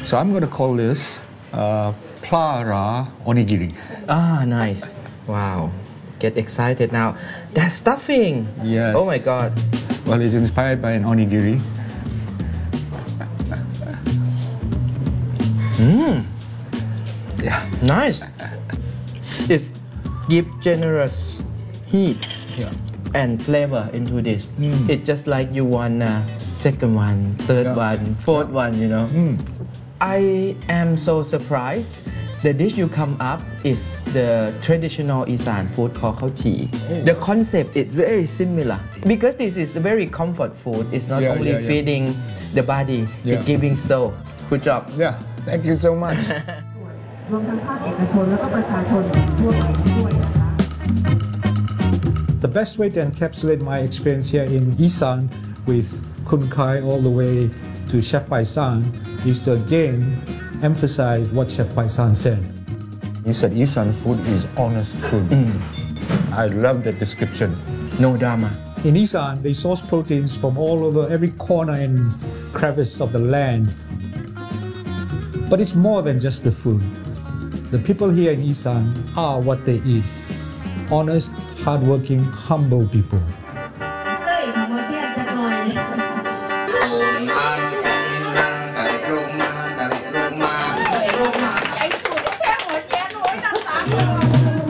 So I'm going to call this Plara Onigiri. Ah, nice. Wow. Get excited now. That's stuffing. Yes. Oh my God. Well, it's inspired by an onigiri. Yeah. Nice. It gives generous heat Yeah. and flavor into this. It's just like you want second one, third Yeah. one, fourth one, you know. I am so surprised. The dish you come up is the traditional Isan food called khao chi. The concept is very similar because this is a very comfort food. It's not only feeding the body, it's giving soul. Good job. Yeah. Thank you so much. รวมทั้งภาคเอกชนแล้วก็ประชาชนทั่วไปด้วยนะคะ The best way to encapsulate my experience here in Isan with Kun Khai all the way to Chef Paisan is to again emphasize what Chef Paisan said. You said Isan food is honest food. I love that description. No drama. In Isan, they source proteins from all over every corner and crevice of the land. But it's more than just the food. The people here in Isan are what they eat. Honest, hardworking, humble people. เต้ยของประเทศจะหน่อย